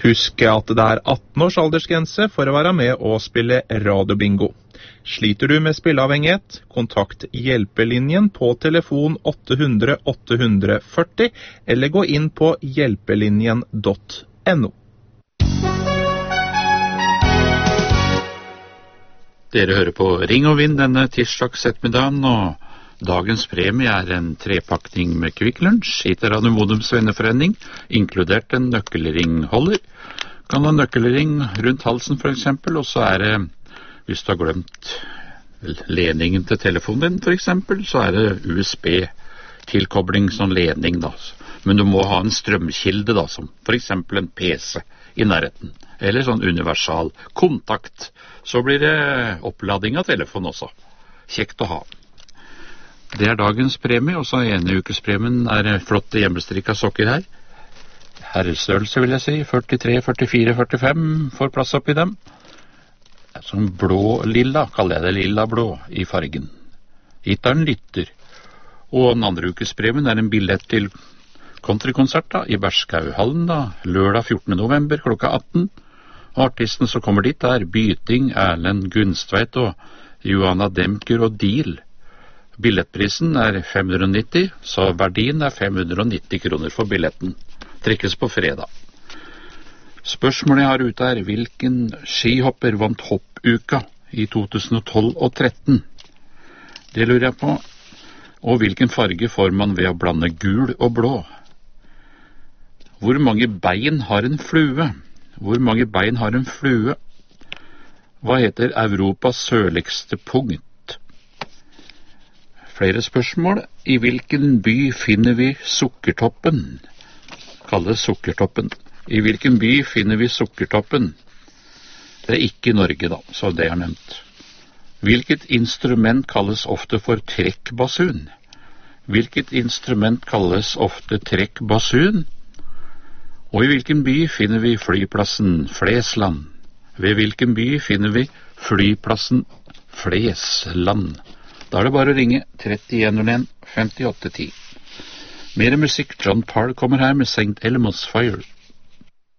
Husk at det er 18 års aldersgrense for å være med og spille radiobingo. Sliter du med spilleavhengighet, kontakt hjelpelinjen på telefon 800 840 eller gå inn på hjelpelinjen.no. Dere hører på Ring og Vinn denne tirsdags ettermiddagen, og dagens premie er en trepakning med Kvikk Lunsj i Radio Modums venneforening, inkludert en nøkkelringholder. Kan ha nøkkelring rundt halsen for eksempel, og så er det, hvis du har glemt ledningen til telefonen din for eksempel, så er det USB-tilkobling som ledning da. Men du må ha en strømkilde da, som for eksempel en PC i nærheten, eller sånn universal kontakt. Så blir det opplading av telefon også. Kjekt å ha. Det er dagens premie, og så ene ukespremien er flotte hjemmestrikka sokker her. Herrestørrelse vil jeg si, 43, 44, 45 får plass oppi dem. Sånn blå-lilla, kaller jeg det, lilla-blå i fargen. Hit er den lytter. Og den andre ukespremien er en billett til countrykonsert da, i Berskauhallen da, lørdag 14. november klokka 18. Og artisten som kommer dit er Byting, Erlend Gunstveit og Johanna Demker og Deal. Billettprisen er 590, så verdien er 590 kroner for billetten. Trekkes på fredag. Spørsmålet jeg har ute er, hvilken skihopper vant hoppuka i 2012 og 13? Det lurer jeg på. Og hvilken farge får man ved å blande gul og blå? Hvor mange bein har en flue? Hvor mange bein har en flue? Hva heter Europas sørligste punkt? Flere spørsmål. I hvilken by finner vi Sukkertoppen? Kalles Sukkertoppen. I hvilken by finner vi Sukkertoppen? Det er ikke i Norge da, så det er nevnt. Hvilket instrument kalles ofte for trekkbasun? Hvilket instrument kalles ofte trekkbasun? Og i hvilken by finner vi flyplassen Flesland? Ved hvilken by finner vi flyplassen Flesland? Da er det bare å ringe 3101 5810. Mer musikk. John Parr kommer her med St. Elmo's Fire.